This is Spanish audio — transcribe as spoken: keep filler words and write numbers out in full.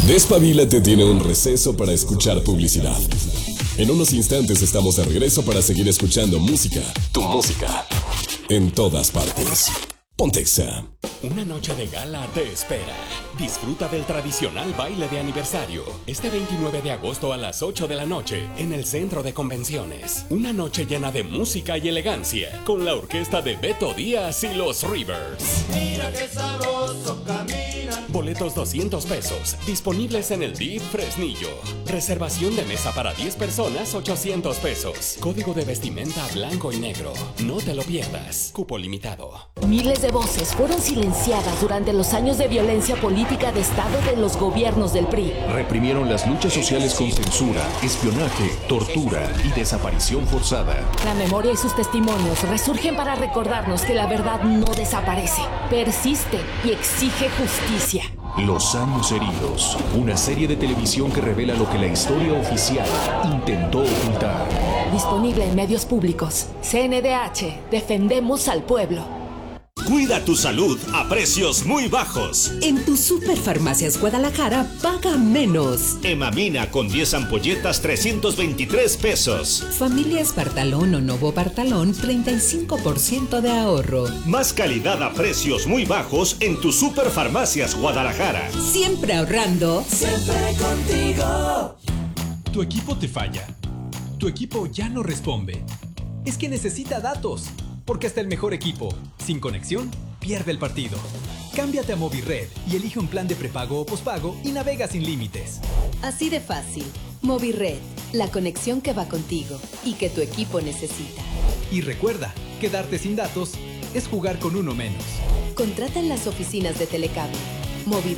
Despabilate tiene un receso para escuchar publicidad. En unos instantes estamos de regreso para seguir escuchando música, tu música, en todas partes. Pontexa. Una noche de gala te espera. Disfruta del tradicional baile de aniversario este veintinueve de agosto a las ocho de la noche en el Centro de Convenciones. Una noche llena de música y elegancia con la orquesta de Beto Díaz y los Rivers. Mira qué sabroso caminan. Boletos doscientos pesos, disponibles en el D I F Fresnillo. Reservación de mesa para diez personas, ochocientos pesos. Código de vestimenta blanco y negro. No te lo pierdas. Cupo limitado. Miles de voces fueron silenciadas durante los años de violencia política de Estado de los gobiernos del P R I. Reprimieron las luchas sociales con censura, espionaje, tortura y desaparición forzada. La memoria y sus testimonios resurgen para recordarnos que la verdad no desaparece, persiste y exige justicia. Los años heridos, una serie de televisión que revela lo que la historia oficial intentó ocultar. Disponible en medios públicos. C N D H, defendemos al pueblo. Cuida tu salud a precios muy bajos. En tu Superfarmacias Guadalajara paga menos. Emamina con diez ampolletas, trescientos veintitrés pesos. Familia Espartalón o Novo Bartalón, treinta y cinco por ciento de ahorro. Más calidad a precios muy bajos en tu Superfarmacias Guadalajara. Siempre ahorrando. Siempre contigo. Tu equipo te falla. Tu equipo ya no responde. Es que necesita datos. Porque hasta el mejor equipo, sin conexión, pierde el partido. Cámbiate a Movirred y elige un plan de prepago o pospago y navega sin límites. Así de fácil. Movirred, la conexión que va contigo y que tu equipo necesita. Y recuerda, quedarte sin datos es jugar con uno menos. Contrata en las oficinas de Telecable. Movirred.